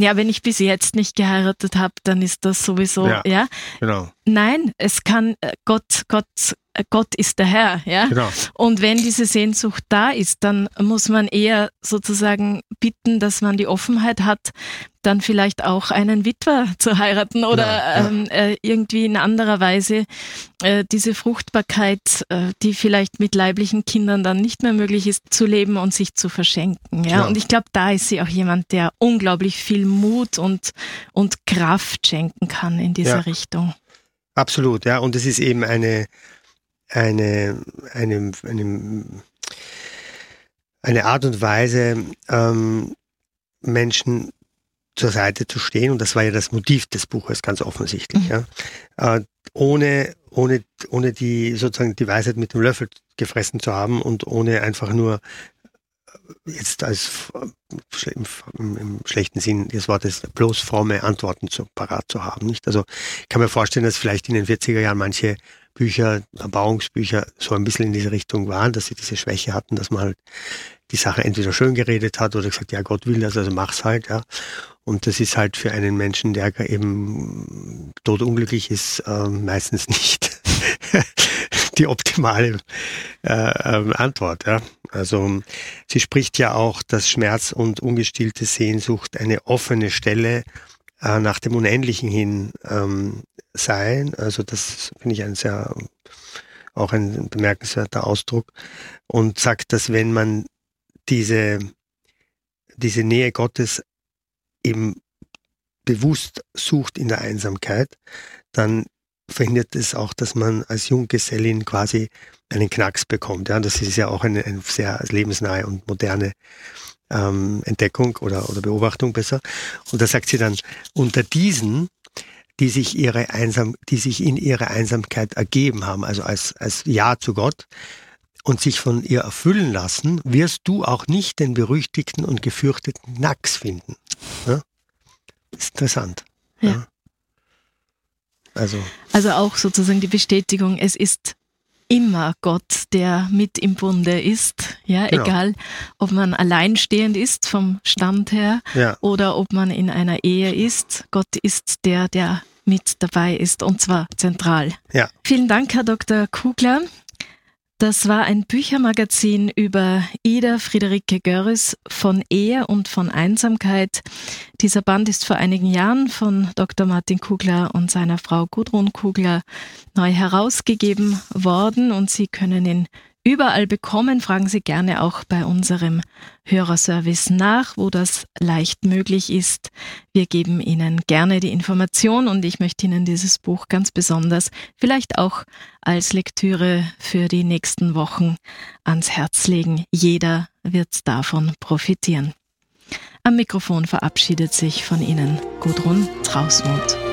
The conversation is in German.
ja, wenn ich bis jetzt nicht geheiratet habe, dann ist das sowieso, ja. Genau. Nein, es kann, Gott ist der Herr, ja. Genau. Und wenn diese Sehnsucht da ist, dann muss man eher sozusagen bitten, dass man die Offenheit hat, dann vielleicht auch einen Witwer zu heiraten oder irgendwie in anderer Weise diese Fruchtbarkeit, die vielleicht mit leiblichen Kindern dann nicht mehr möglich ist, zu leben und sich zu verschenken. Ja? Und ich glaube, da ist sie auch jemand, der unglaublich viel Mut und Kraft schenken kann in dieser Richtung. Absolut, ja. Und es ist eben eine Art und Weise, Menschen zur Seite zu stehen, und das war ja das Motiv des Buches ganz offensichtlich, ohne die sozusagen die Weisheit mit dem Löffel gefressen zu haben und ohne einfach nur jetzt als im schlechten Sinn des Wortes bloß fromme Antworten parat zu haben, nicht? Also ich kann mir vorstellen, dass vielleicht in den 40er Jahren manche Bücher, Erbauungsbücher, so ein bisschen in diese Richtung waren, dass sie diese Schwäche hatten, dass man halt die Sache entweder schön geredet hat oder gesagt, ja, Gott will das, also mach's halt, ja. Und das ist halt für einen Menschen, der eben todunglücklich ist, meistens nicht die optimale Antwort, ja. Also sie spricht ja auch, dass Schmerz und ungestillte Sehnsucht eine offene Stelle nach dem Unendlichen hin seien. Also das finde ich auch ein bemerkenswerter Ausdruck, und sagt, dass wenn man diese Nähe Gottes eben bewusst sucht in der Einsamkeit, dann verhindert es auch, dass man als Junggesellin quasi einen Knacks bekommt. Ja, das ist ja auch eine sehr lebensnahe und moderne Entdeckung oder Beobachtung besser. Und da sagt sie dann, unter diesen, die sich in ihre Einsamkeit ergeben haben, also als Ja zu Gott und sich von ihr erfüllen lassen, wirst du auch nicht den berüchtigten und gefürchteten Knacks finden. Ja? Das ist interessant. Ja. Also auch sozusagen die Bestätigung, es ist immer Gott, der mit im Bunde ist, ja, genau. Egal, ob man alleinstehend ist vom Stand her oder ob man in einer Ehe ist. Gott ist der mit dabei ist, und zwar zentral. Ja. Vielen Dank, Herr Dr. Kugler. Das war ein Büchermagazin über Ida Friederike Görres, von Ehe und von Einsamkeit. Dieser Band ist vor einigen Jahren von Dr. Martin Kugler und seiner Frau Gudrun Kugler neu herausgegeben worden, und Sie können ihn überall bekommen. Fragen Sie gerne auch bei unserem Hörerservice nach, wo das leicht möglich ist. Wir geben Ihnen gerne die Information, und ich möchte Ihnen dieses Buch ganz besonders vielleicht auch als Lektüre für die nächsten Wochen ans Herz legen. Jeder wird davon profitieren. Am Mikrofon verabschiedet sich von Ihnen Gudrun Trausmuth.